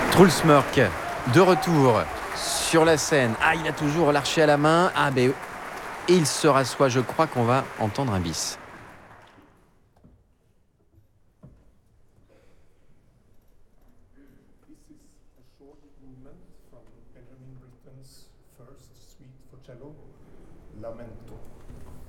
Trulsmurk, de retour sur la scène. Ah, il a toujours l'archer à la main. Ah, ben, et il se rassoit. Je crois qu'on va entendre un bis. This is a short movement from Benjamin Britten's first suite for cello, Lamento.